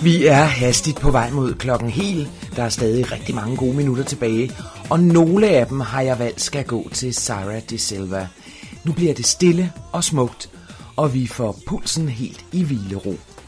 Vi er hastigt på vej mod klokken hel. Der er stadig rigtig mange gode minutter tilbage, og nogle af dem har jeg valgt skal gå til Sarah De Silva. Nu bliver det stille og smukt, og vi får pulsen helt i hvilero.